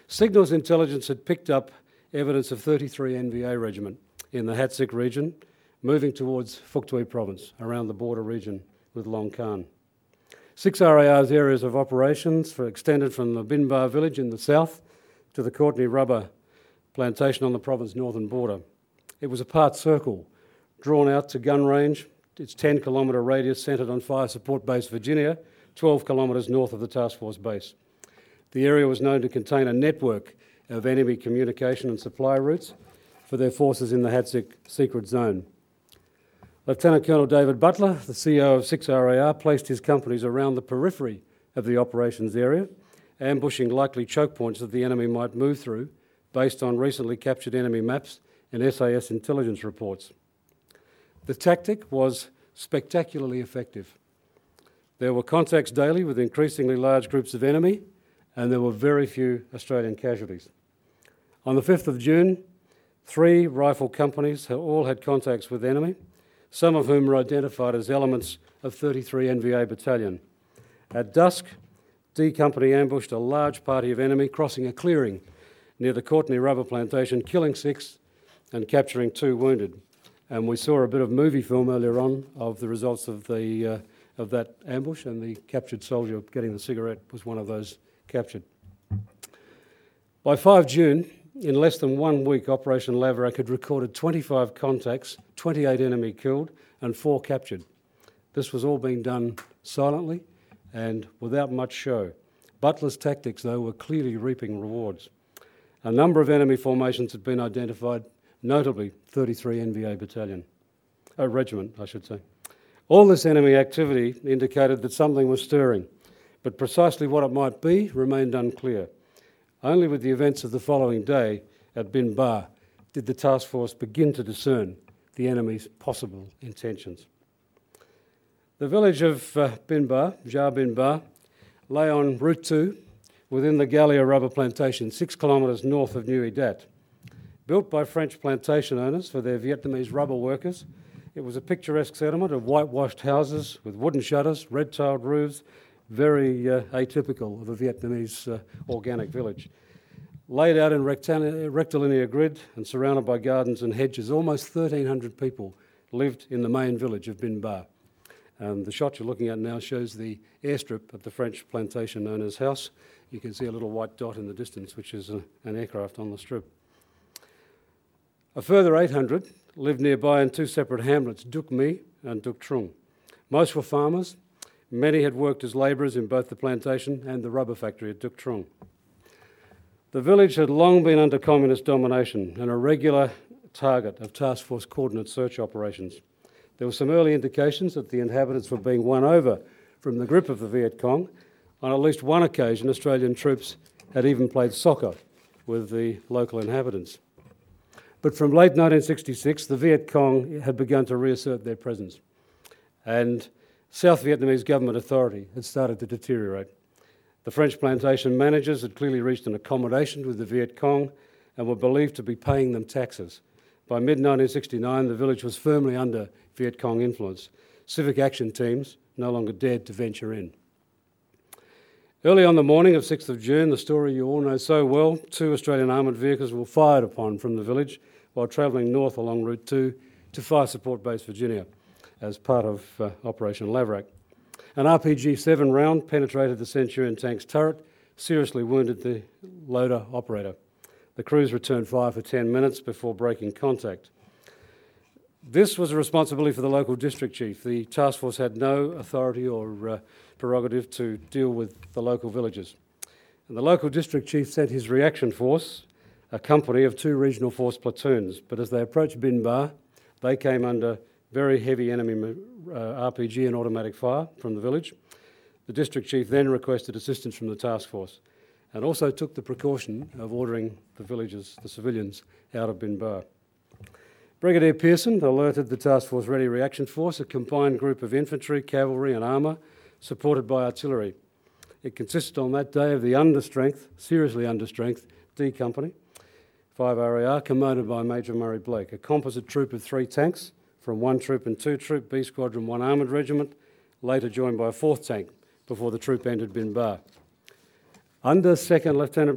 Signals intelligence had picked up evidence of 33 NVA Regiment in the Hatsik region, moving towards Phuk Tui province, around the border region with Long Khan. 6 RAR's areas of operations were extended from the Bin Ba village in the south to the Courtenay rubber plantation on the province's northern border. It was a part circle drawn out to gun range. Its 10-kilometre radius centred on Fire Support Base Virginia, 12 kilometres north of the Task Force base. The area was known to contain a network of enemy communication and supply routes for their forces in the Hatsik secret zone. Lieutenant Colonel David Butler, the CEO of 6 RAR, placed his companies around the periphery of the operations area, ambushing likely choke points that the enemy might move through based on recently captured enemy maps and SAS intelligence reports. The tactic was spectacularly effective. There were contacts daily with increasingly large groups of enemy, and there were very few Australian casualties. On the 5th of June, 3 rifle companies all had contacts with enemy, some of whom were identified as elements of 33 NVA Battalion. At dusk, D Company ambushed a large party of enemy crossing a clearing near the Courtenay rubber plantation, killing 6 and capturing 2 wounded. And we saw a bit of movie film earlier on of the results of that ambush, and the captured soldier getting the cigarette was one of those captured. By 5 June, in less than 1 week, Operation Laverack had recorded 25 contacts, 28 enemy killed and 4 captured. This was all being done silently and without much show. Butler's tactics, though, were clearly reaping rewards. A number of enemy formations had been identified, notably 33 NVA Regiment, I should say. All this enemy activity indicated that something was stirring, but precisely what it might be remained unclear. Only with the events of the following day at Bin Ba did the task force begin to discern the enemy's possible intentions. The village of Bin Ba, Jar Bin Ba, lay on Route 2 within the Gallia rubber plantation, 6 kilometres north of Nui Dat. Built by French plantation owners for their Vietnamese rubber workers, it was a picturesque settlement of whitewashed houses with wooden shutters, red-tiled roofs, very atypical of a Vietnamese organic village. Laid out in rectilinear grid and surrounded by gardens and hedges, almost 1,300 people lived in the main village of Bin Ba. The shot you're looking at now shows the airstrip at the French plantation owner's house. You can see a little white dot in the distance, which is an aircraft on the strip. A further 800 lived nearby in 2 separate hamlets, Duc Mi and Duc Trung. Most were farmers. Many had worked as labourers in both the plantation and the rubber factory at Duc Trung. The village had long been under communist domination and a regular target of task force coordinate search operations. There were some early indications that the inhabitants were being won over from the grip of the Viet Cong. On at least one occasion, Australian troops had even played soccer with the local inhabitants. But from late 1966, the Viet Cong had begun to reassert their presence, and South Vietnamese government authority had started to deteriorate. The French plantation managers had clearly reached an accommodation with the Viet Cong and were believed to be paying them taxes. By mid-1969, the village was firmly under Viet Cong influence. Civic action teams no longer dared to venture in. Early on the morning of 6th of June, the story you all know so well, 2 Australian armoured vehicles were fired upon from the village while travelling north along Route 2 to Fire Support Base Virginia as part of Operation Laverack. An RPG-7 round penetrated the Centurion tank's turret, seriously wounded the loader operator. The crews returned fire for 10 minutes before breaking contact. This was a responsibility for the local district chief. The task force had no authority or prerogative to deal with the local villages. And the local district chief sent his reaction force, a company of 2 regional force platoons. But as they approached Bin Ba, they came under very heavy enemy RPG and automatic fire from the village. The district chief then requested assistance from the task force and also took the precaution of ordering the civilians, out of Bin Ba. Brigadier Pearson alerted the Task Force Ready Reaction Force, a combined group of infantry, cavalry and armour, supported by artillery. It consisted on that day of the seriously understrength, D Company, 5 RAR, commanded by Major Murray Blake, a composite troop of 3 tanks from 1 Troop and 2 Troop, B Squadron, 1 Armoured Regiment, later joined by a 4th tank before the troop entered Bin Ba. Under 2nd Lieutenant